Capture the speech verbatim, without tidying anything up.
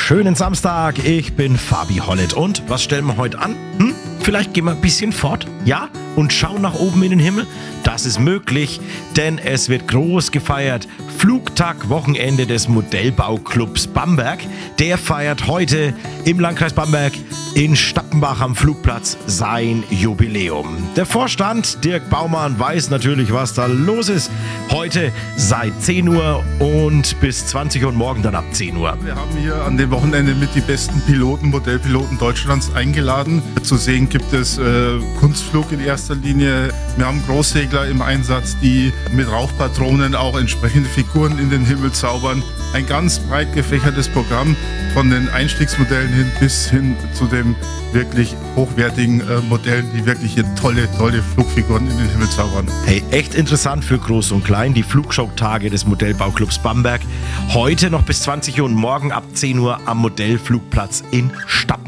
Schönen Samstag, ich bin Fabi Hollett und was stellen wir heute an? Hm? Vielleicht gehen wir ein bisschen fort, ja? Und schauen nach oben in den Himmel? Das ist möglich, denn es wird groß gefeiert. Flugtag-Wochenende des Modellbauclubs Bamberg. Der feiert heute im Landkreis Bamberg in Stappenbach am Flugplatz sein Jubiläum. Der Vorstand Dirk Baumann weiß natürlich, was da los ist. Heute seit zehn Uhr und bis zwanzig Uhr und morgen dann ab zehn Uhr. Wir haben hier an dem Wochenende mit die besten Piloten, Modellpiloten Deutschlands eingeladen. Zu sehen gibt es äh, Kunstflug in erster Linie. Wir haben Großsegler im Einsatz, die mit Rauchpatronen auch entsprechende Figuren in den Himmel zaubern. Ein ganz breit gefächertes Programm von den Einstiegsmodellen hin bis hin zu den wirklich hochwertigen äh, Modellen, die wirklich hier tolle, tolle Flugfiguren in den Himmel zaubern. Hey, echt interessant für Groß und Klein, die Flugshow-Tage des Modellbauclubs Bamberg. Heute noch bis zwanzig Uhr und morgen ab zehn Uhr am Modellflugplatz in Stappenbach.